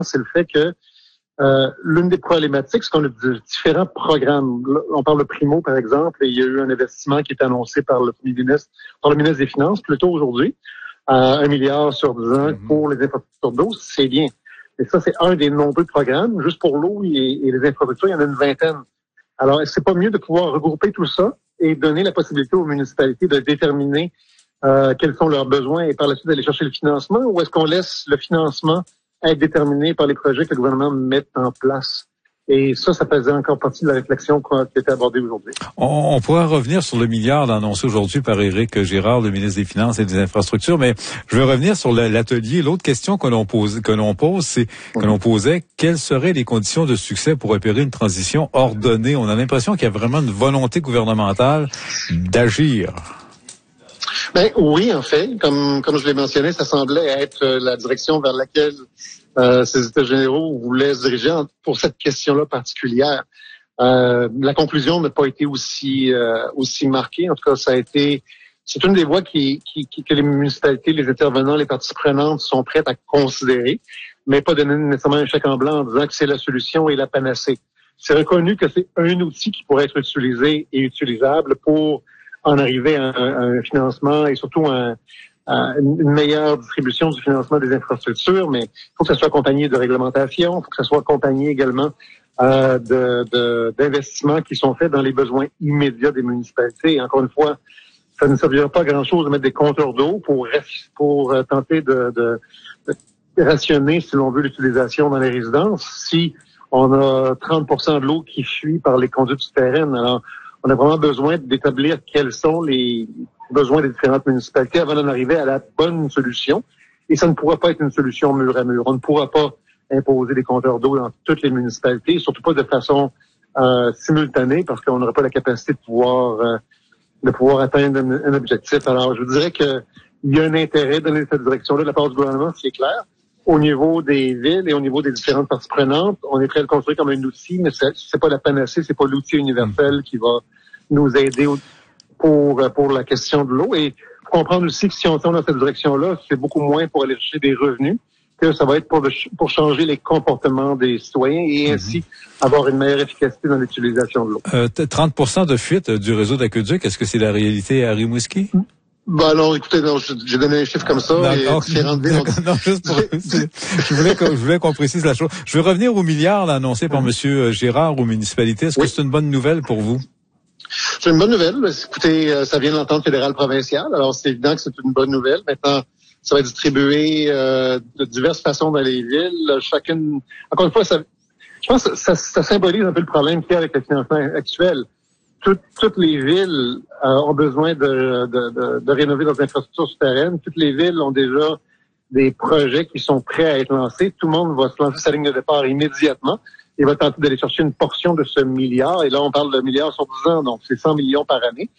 c'est le fait que l'une des problématiques, c'est qu'on a différents programmes. Là, on parle de Primo, par exemple, et il y a eu un investissement qui est annoncé par le ministre des Finances, plutôt aujourd'hui, à 1 milliard sur 10 ans pour les infrastructures d'eau. C'est bien. Et ça, c'est un des nombreux programmes. Juste pour l'eau et les infrastructures, il y en a une vingtaine. Alors, est-ce que c'est pas mieux de pouvoir regrouper tout ça et donner la possibilité aux municipalités de déterminer quels sont leurs besoins et par la suite d'aller chercher le financement, ou est-ce qu'on laisse le financement être déterminé par les projets que le gouvernement met en place? Et ça faisait encore partie de la réflexion qui a été abordée aujourd'hui. On pourra revenir sur le milliard annoncé aujourd'hui par Éric Girard, le ministre des Finances et des Infrastructures, mais je veux revenir sur l'atelier. L'autre question que l'on posait, quelles seraient les conditions de succès pour opérer une transition ordonnée? On a l'impression qu'il y a vraiment une volonté gouvernementale d'agir. Ben oui, en fait, comme je l'ai mentionné, ça semblait être la direction vers laquelle ces États généraux voulaient se diriger pour cette question-là particulière. La conclusion n'a pas été aussi marquée. En tout cas, c'est une des voies que les municipalités, les intervenants, les parties prenantes sont prêtes à considérer, mais pas donner nécessairement un chèque en blanc en disant que c'est la solution et la panacée. C'est reconnu que c'est un outil qui pourrait être utilisé et utilisable pour en arriver à un financement et surtout à une meilleure distribution du financement des infrastructures, mais il faut que ça soit accompagné de réglementation, il faut que ça soit accompagné également d'investissements qui sont faits dans les besoins immédiats des municipalités. Et encore une fois, ça ne servira pas à grand-chose de mettre des compteurs d'eau pour tenter de rationner, si l'on veut, l'utilisation dans les résidences. Si on a 30% de l'eau qui fuit par les conduites souterraines, alors on a vraiment besoin d'établir quels sont les besoins des différentes municipalités avant d'en arriver à la bonne solution. Et ça ne pourra pas être une solution mur à mur. On ne pourra pas imposer des compteurs d'eau dans toutes les municipalités, surtout pas de façon simultanée, parce qu'on n'aura pas la capacité de pouvoir atteindre un objectif. Alors, je vous dirais qu'il y a un intérêt de donner cette direction-là de la part du gouvernement, c'est clair. Au niveau des villes et au niveau des différentes parties prenantes, on est prêt à le construire comme un outil, mais c'est pas la panacée, c'est pas l'outil universel qui va nous aider pour la question de l'eau. Et faut comprendre aussi que si on tend dans cette direction-là, c'est beaucoup moins pour aller chercher des revenus que ça va être pour changer les comportements des citoyens et ainsi avoir une meilleure efficacité dans l'utilisation de l'eau. 30% de fuite du réseau d'aqueduc, est-ce que c'est la réalité à Rimouski? Ben non, écoutez, non, j'ai donné un chiffre comme ça. D'accord. Non, juste pour, je voulais qu'on précise la chose. Je veux revenir au milliard là, annoncé par Monsieur Girard aux municipalités. Est-ce que c'est une bonne nouvelle pour vous? C'est une bonne nouvelle. Écoutez, ça vient de l'entente fédérale provinciale. Alors, c'est évident que c'est une bonne nouvelle. Maintenant, ça va être distribué de diverses façons dans les villes. Chacune, encore une fois, je pense que ça symbolise un peu le problème qu'il y a avec le financement actuel. Toutes les villes ont besoin de rénover leurs infrastructures souterraines. Toutes les villes ont déjà des projets qui sont prêts à être lancés. Tout le monde va se lancer sa ligne de départ immédiatement et va tenter d'aller chercher une portion de ce milliard. Et là, on parle de milliards sur 10 ans, donc c'est 100 millions par année.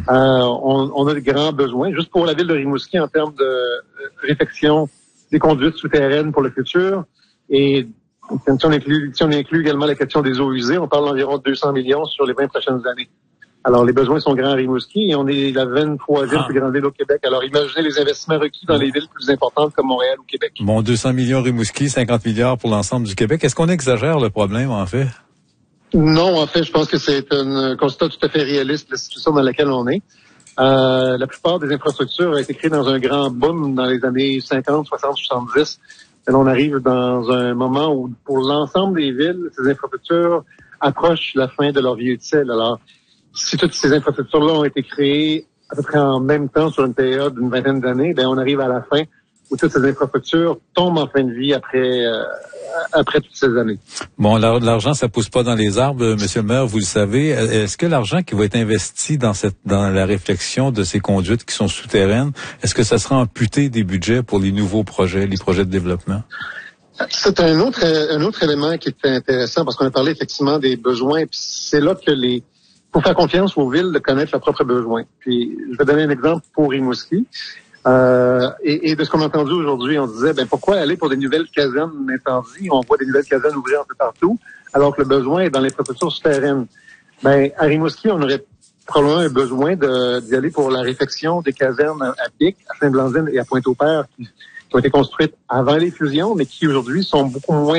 On a de grands besoins. Juste pour la ville de Rimouski, en termes de réfection des conduites souterraines pour le futur, et si on inclut également la question des eaux usées, on parle d'environ 200 millions sur les 20 prochaines années. Alors, les besoins sont grands à Rimouski et on est la 23e plus grande ville au Québec. Alors, imaginez les investissements requis dans les villes plus importantes comme Montréal ou Québec. Bon, 200 millions Rimouski, 50 milliards pour l'ensemble du Québec. Est-ce qu'on exagère le problème, en fait? Non, en fait, je pense que c'est un constat tout à fait réaliste de la situation dans laquelle on est. La plupart des infrastructures ont été créées dans un grand boom dans les années 50, 60, 70. Et on arrive dans un moment où, pour l'ensemble des villes, ces infrastructures approchent la fin de leur vie utile. Alors, si toutes ces infrastructures-là ont été créées à peu près en même temps sur une période d'une vingtaine d'années, ben on arrive à la fin où toutes ces infrastructures tombent en fin de vie après toutes ces années. Bon, l'argent, ça pousse pas dans les arbres, Monsieur le maire, vous le savez. Est-ce que l'argent qui va être investi dans la réflexion de ces conduites qui sont souterraines, est-ce que ça sera amputé des budgets pour les nouveaux projets, les projets de développement? C'est un autre élément qui est intéressant parce qu'on a parlé effectivement des besoins. Puis c'est là que faut faire confiance aux villes de connaître leurs propres besoins. Puis je vais donner un exemple pour Rimouski. Et de ce qu'on a entendu aujourd'hui, on disait, pourquoi aller pour des nouvelles casernes d'incendie? On voit des nouvelles casernes ouvrir un peu partout, alors que le besoin est dans les infrastructures souterraines. À Rimouski, on aurait probablement un besoin d'y aller pour la réfection des casernes à Pic, à Saint-Blandine et à Pointe-au-Père, qui ont été construites avant les fusions, mais qui aujourd'hui sont beaucoup moins